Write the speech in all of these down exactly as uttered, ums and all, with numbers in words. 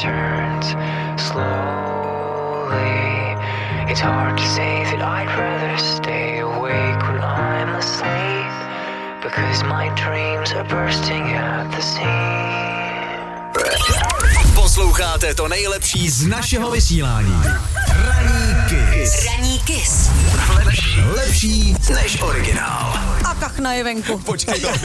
turns slowly. It's hard to say that I'd rather stay awake when I'm asleep, because my dreams are bursting at the seams. Posloucháte to nejlepší z našeho vysílání. Ranní Kiss. Ranní Kiss. Lepší, lepší než originál. A kachna je venku. Počkej to.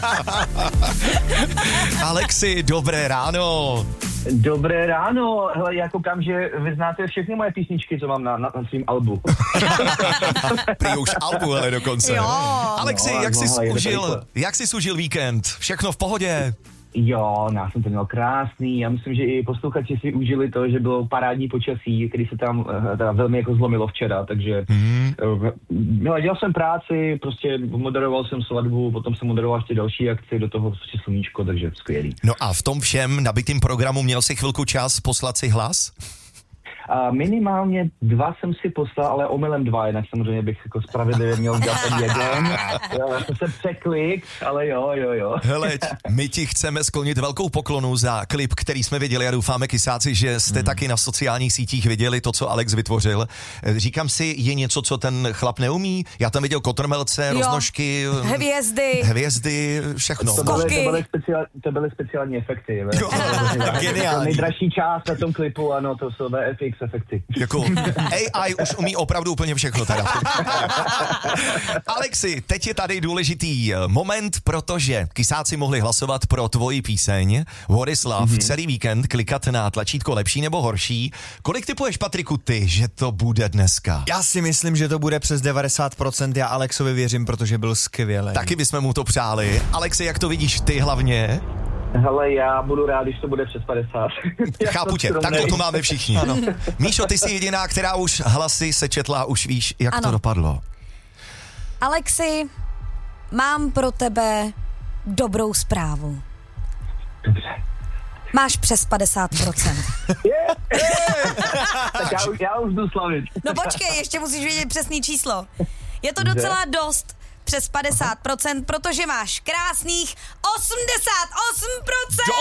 Alexi, dobré ráno. Dobré ráno, hele, já koukám, že vy znáte všechny moje písničky, co mám na, na, na svým albu. Prý už albu, ale dokonce. Jo. Alexi, No, jak no, jsi je to užil, rychle. jak jsi užil víkend? Všechno v pohodě? Jo, já jsem to měl krásný, já myslím, že i posluchači si užili to, že bylo parádní počasí, který se tam eh, teda velmi jako zlomilo včera, takže Hmm. eh, dělal jsem práci, prostě moderoval jsem svatbu, potom jsem moderoval ještě další akci, do toho prostě sluníčko, takže skvělý. No a v tom všem nabitým programu měl jsi chvilku čas poslat si hlas? A minimálně dva jsem si poslal, ale omylem dva, jinak samozřejmě bych jako spravedlivě měl dělat ten jeden. Jo, já jsem se překlik, ale jo, jo, jo. Hele, my ti chceme sklonit velkou poklonu za klip, který jsme viděli a doufáme, kysáci, že jste hmm. taky na sociálních sítích viděli to, co Alex vytvořil. Říkám si, je něco, co ten chlap neumí? Já tam viděl kotrmelce, Jo. roznožky, Hvězdy. hvězdy, všechno. To byly, Skoky. to, byly speciál, to byly speciální efekty. Jo, geniální. Nejdražší část na tom klipu, ano, to jsou V F X efekty. Jako A I už umí opravdu úplně všechno teda. Alexi, teď je tady důležitý moment, protože kysáci mohli hlasovat pro tvoji píseň What is Love mm-hmm. celý víkend, klikat na tlačítko lepší nebo horší. Kolik typuješ, Patriku, ty, že to bude dneska? Já si myslím, že to bude přes devadesát procent, já Alexovi věřím, protože byl skvělý. Taky bychom mu to přáli. Alexi, jak to vidíš ty hlavně? Hele, já budu rád, když to bude přes padesát. Chápu tě, takhle to máme všichni. Ano. Míšo, ty jsi jediná, která už hlasy sečetla, už víš, jak Ano. to dopadlo. Alexi, mám pro tebe dobrou zprávu. Dobře. Máš přes padesát procent. Tak já, už- já už jdu slavit. No počkej, ještě musíš vědět přesný číslo. Je to Dobře. docela dost, přes padesát procent, protože máš krásných osmdesát osm procent!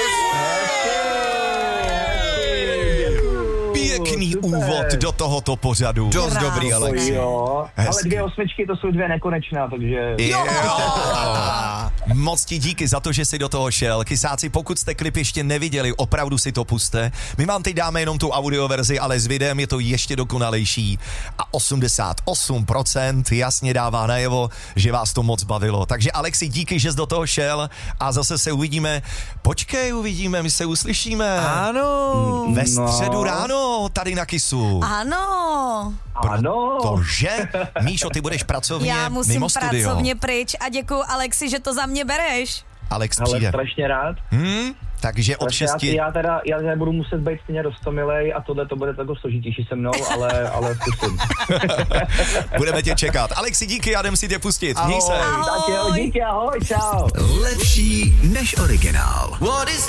Pěkný úvod do tohoto pořadu. Dost Krásný. dobrý, Alexi. Jo, ale Hezky. dvě osmičky, to jsou dvě nekonečná, takže... Jo. Moc ti díky za to, že jsi do toho šel. Kysáci, pokud jste klip ještě neviděli, opravdu si to puste. My vám teď dáme jenom tu audioverzi, ale s videem je to ještě dokonalejší. A osmdesát osm procent jasně dává najevo, že vás to moc bavilo. Takže Alexi, díky, že jsi do toho šel a zase se uvidíme. Počkej, uvidíme, my se uslyšíme. Ano. Ve No. středu ráno tady na Kisu. Ano, Ano. Tože? Míšo, ty budeš pracovně já musím mimo studio. pracovně pryč a děkuju Alexi, že to za mě bereš. Alex Ale přijde. strašně rád. Hmm? Takže od Takže já, šesti... já teda, já teda budu muset být stejně roztomilej a tohle to bude tako složitější se mnou, ale, ale zkusím. Budeme tě čekat. Alexi, díky, já jdem si tě pustit. Měj se. Tak jo, díky, ahoj, čau. Lepší než originál. What is